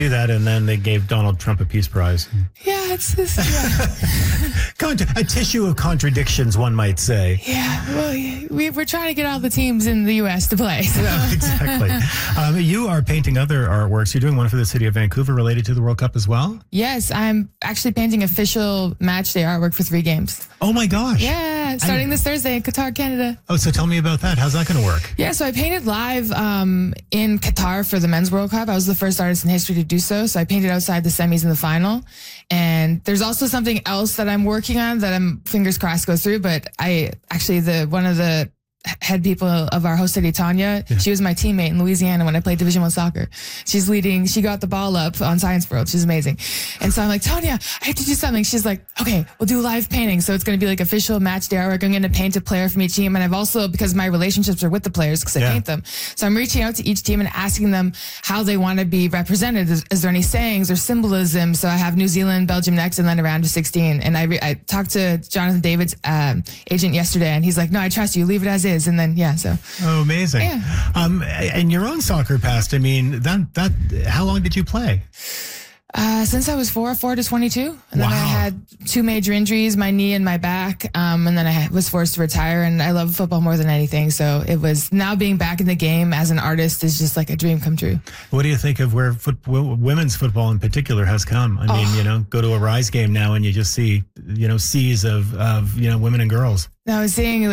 do that, and then they gave Donald Trump a Peace Prize. Yeah, it's this. Yeah. A tissue of contradictions, one might say. Yeah, well, we're trying to get all the teams in the U.S. to play. So. Yeah, exactly. You are painting other artworks. You're doing one for the city of Vancouver related to the World Cup as well? Yes, I'm actually painting official match day artwork for 3 games. Oh my gosh. Yeah, starting this Thursday in Qatar, Canada. Oh, so tell me about that. How's that going to work? Yeah, so I painted live in Qatar for the Men's World Cup. I was the first artist in history to do so. So I painted outside the semis and the final. And there's also something else that I'm working on that I'm fingers crossed goes through. But I actually, one of the head people of our host city, Tanya, she was my teammate in Louisiana when I played Division I soccer. She got the ball up on Science World. She's amazing. And so I'm like, Tanya, I have to do something. She's like, okay, we'll do live painting. So it's going to be like official match day artwork. I'm going to paint a player from each team. And I've also, because my relationships are with the players, because I paint them. So I'm reaching out to each team and asking them how they want to be represented. Is there any sayings or symbolism? So I have New Zealand, Belgium next, and then a round of 16. And I talked to Jonathan David's agent yesterday, and he's like, no, I trust you. Leave it as is. And then, so. Oh, amazing. Yeah. And your own soccer past, I mean, that how long did you play? Since I was 4 to 22. And then I had 2 major injuries, my knee and my back. And then I was forced to retire, and I love football more than anything. So it was, now being back in the game as an artist is just like a dream come true. What do you think of where women's football in particular has come? I mean, go to a Rise game now and you just see, seas of women and girls. Now I was seeing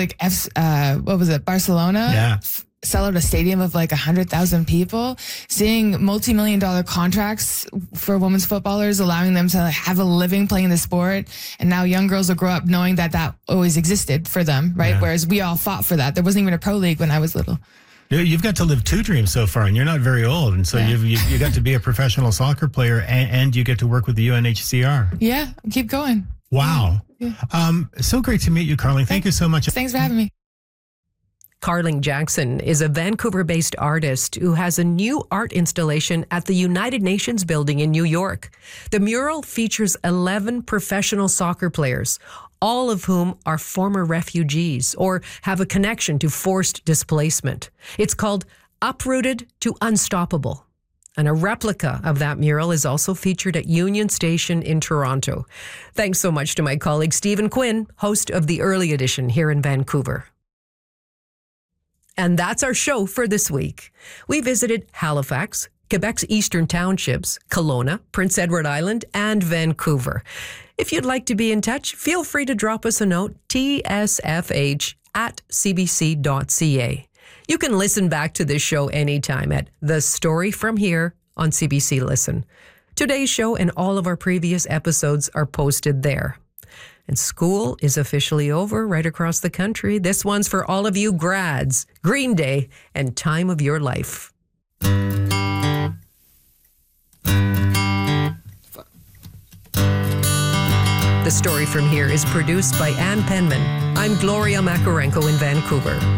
Barcelona? Yeah. Sell out a stadium of like 100,000 people, seeing multi-million-dollar contracts for women's footballers, allowing them to have a living playing the sport. And now young girls will grow up knowing that always existed for them, right? Yeah. Whereas we all fought for that. There wasn't even a pro league when I was little. You've got to live 2 dreams so far, and you're not very old. And so you got to be a professional soccer player, and you get to work with the UNHCR. Yeah, keep going. Wow. Yeah. So great to meet you, Carling. Thank you so much. Thanks for having me. Carling Jackson is a Vancouver-based artist who has a new art installation at the United Nations building in New York. The mural features 11 professional soccer players, all of whom are former refugees or have a connection to forced displacement. It's called Uprooted to Unstoppable. And a replica of that mural is also featured at Union Station in Toronto. Thanks so much to my colleague Stephen Quinn, host of the Early Edition here in Vancouver. And that's our show for this week. We visited Halifax, Quebec's eastern townships, Kelowna, Prince Edward Island, and Vancouver. If you'd like to be in touch, feel free to drop us a note, tsfh@cbc.ca. You can listen back to this show anytime at The Story From Here on CBC Listen. Today's show and all of our previous episodes are posted there. And school is officially over right across the country. This one's for all of you grads, Green Day, and Time of Your Life. The Story From Here is produced by Ann Penman. I'm Gloria Makarenko in Vancouver.